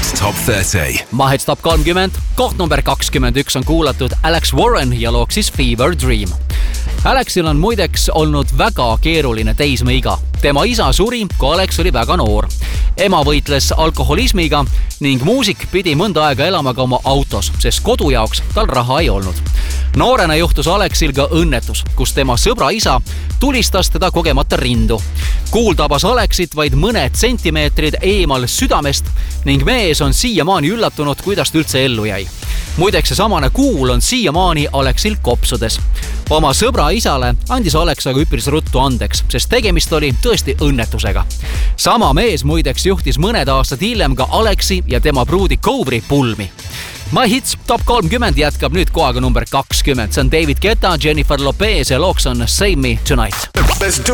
Mahits Top 30. Mahits Top 30, koht number 21 on kuulatud Alex Warren ja looks siis Fever Dream. Alexil on muideks olnud väga keeruline teismeiga. Tema isa suri, kui Alex oli väga noor. Ema võitles alkoholismiga ning muusik pidi mõnda aega elama ka oma autos, sest kodu jaoks tal raha ei olnud. Noorena juhtus Alexil ka õnnetus, kus tema sõbra isa tulistas teda kogemata rindu. Kuul tabas Alexit vaid mõned sentimeetrid eemal südamest ning mees on siiamaani üllatunud, kuidas ta üldse ellu jäi. Muideks see samane kuul on siiamaani Alexil kopsudes. Oma sõbra isale andis Alex aga üpris ruttu andeks, sest tegemist oli tõesti õnnetusega. Sama mees muideks juhtis mõned aastad hiljem ka Alexi ja tema pruudi Cobri pulmi. Mahits Top 30 jätkab nüüd kohaga number 20. See on David Guetta, Jennifer Lopez ja looks on Save Me Tonight.